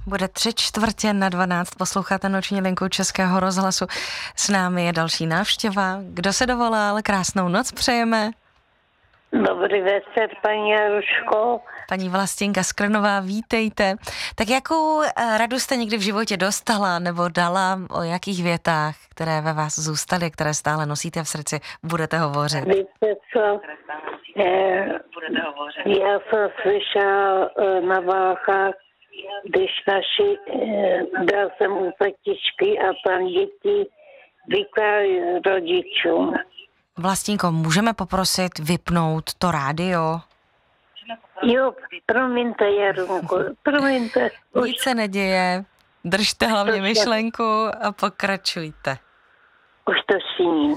Bude 3:45, posloucháte Noční linku Českého rozhlasu. S námi je další návštěva. Kdo se dovolal? Krásnou noc přejeme. Dobrý večer, paní Jaruško. Paní Vlastinka Skrnová, vítejte. Tak jakou radu jste někdy v životě dostala nebo dala, o jakých větách, které ve vás zůstaly, které stále nosíte v srdci, budete hovořit? Víte co? Já jsem slyšela na Váchách, když dal jsem u petičky a tam děti vykládali rodičům. Vlastínko, můžeme poprosit vypnout to rádio? Jo, promiňte, Jarunko, promiňte. Nic se neděje, držte hlavně myšlenku a pokračujte. Už to činím.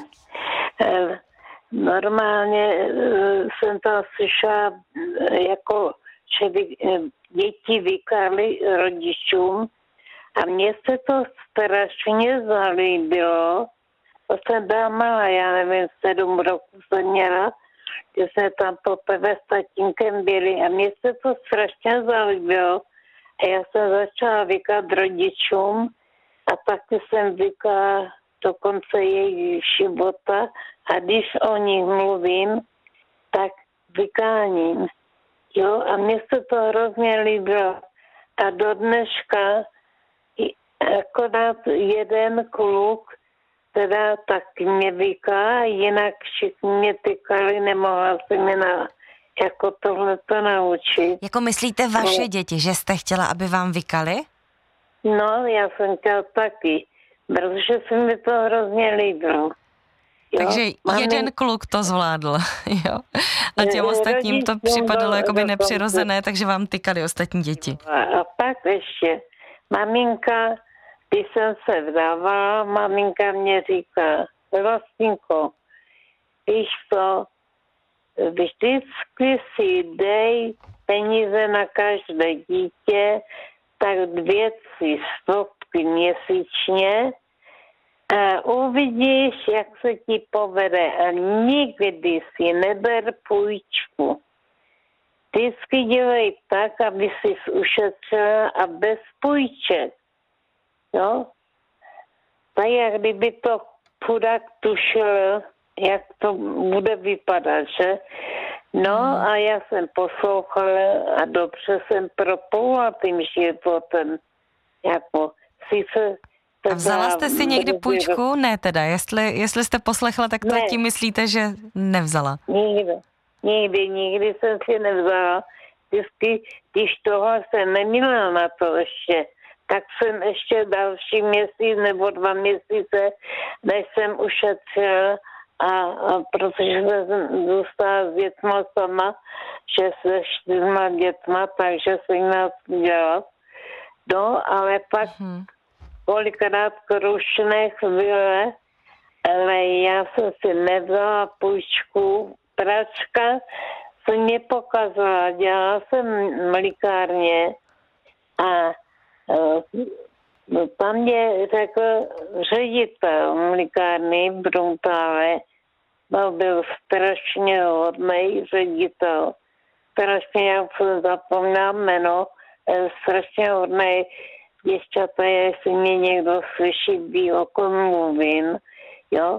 Normálně jsem tam slyšela, jako, že děti vykály rodičům a mně se to strašně zalíbilo. To jsem byla malá, já nevím, 7 roků jsem měla, že jsme tam poprvé s tatínkem byli a mně se to strašně zalíbilo. A já jsem začala vykat rodičům a taky jsem vykala do konce jejich života a když o nich mluvím, tak vykáním. Jo, a mně se to hrozně líbilo. A do dneška akorát jeden kluk teda taky mě vyká, jinak všichni mě tykali, nemohla se mě jako tohleto naučit. Jako myslíte vaše děti, že jste chtěla, aby vám vykali? No, já jsem chtěla taky, protože se mi to hrozně líbilo. Takže jeden kluk to zvládl, jo? A těm ostatním to připadalo jakoby nepřirozené, takže vám tykali ostatní děti. A pak ještě maminka, když jsem se vdávala, maminka mě říká, Vlastinko, víš co, vždycky si dej peníze na každé dítě, tak 200 měsíčně a uvidíš, jak se ti povede a nikdy si neber půjčku. Vždycky dělej tak, aby si ušetřila a bez půjček. No, tak jak kdyby to chudák tušil, jak to bude vypadat, že? No a já jsem poslouchala a dobře jsem propoula tím životem. Jako, sice a vzala jste si někdy půjčku? Ne teda, jestli jste poslechla, tak to tím myslíte, že nevzala. Nikdy jsem si nevzala. Vždycky, když tohle jsem neměla na to ještě, tak jsem ještě další měsíc nebo 2 měsíce, než jsem ušetřila a protože jsem zůstala s dětma sama, že se 4 dětma, takže jsem měla dělat. No, ale pak kolikrát krušné chvíle, ale já jsem si nevzala půjčku. Pračka se mě pokazala, dělala jsem v mlíkárně a tam mě řekl ředitel mlíkárny v Bruntále, byl strašně hodný ředitel, strašně, já jsem zapomněla jméno, strašně hodný děvčata, jestli mě někdo slyší, ví, o kom mluvím, jo.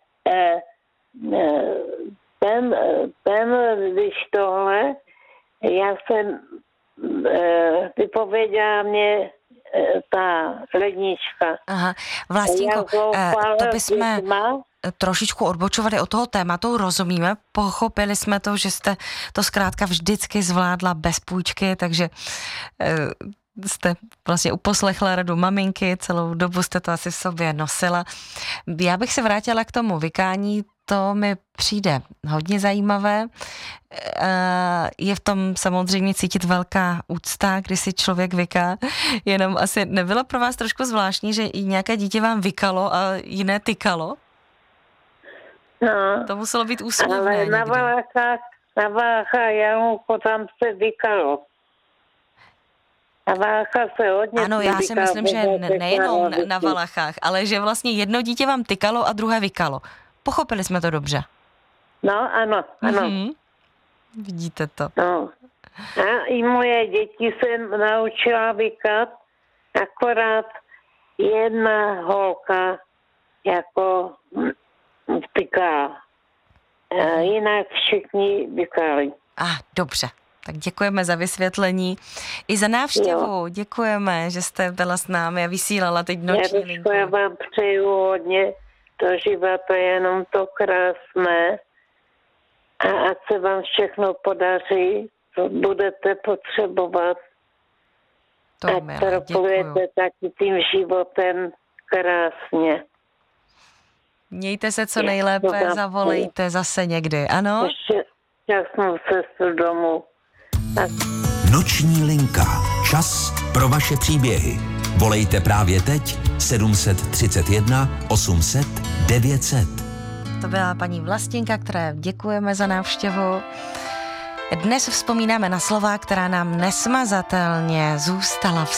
Když tohle, já jsem vypověděla mě ta lednička. Aha, Vlastínko, to bychom trošičku odbočovali od toho tématu, rozumíme, pochopili jsme to, že jste to zkrátka vždycky zvládla bez půjčky, takže jste vlastně uposlechla radu maminky, celou dobu jste to asi v sobě nosila. Já bych se vrátila k tomu vykání, to mi přijde hodně zajímavé. Je v tom samozřejmě cítit velká úcta, když si člověk vyká, jenom asi nebylo pro vás trošku zvláštní, že i nějaké dítě vám vykalo a jiné tykalo? No, to muselo být úsměvné. Ale na Valachách Janouko tam se vykalo. Na Valachách se hodně ano, já si myslím, že nejenom na Valachách, ale že vlastně jedno dítě vám tykalo a druhé vykalo. Pochopili jsme to dobře. No, ano. Vidíte to. No. A i moje děti jsem naučila vykat Akorát jedna holka jako vyká. Jinak všichni vykali. Dobře. Tak děkujeme za vysvětlení i za návštěvu. Děkujeme, že jste byla s námi a vysílala teď noční linku. Já vám přeju hodně do života, jenom to krásné. A ať se vám všechno podaří, co budete potřebovat. Ať proplujete taky tím životem krásně. Mějte se co nejlépe, zavolejte zase někdy, ano? Šťastnou cestu domů. Noční linka. Čas pro vaše příběhy. Volejte právě teď 731 800 900. To byla paní Vlastinka, které děkujeme za návštěvu. Dnes vzpomínáme na slova, která nám nesmazatelně zůstala v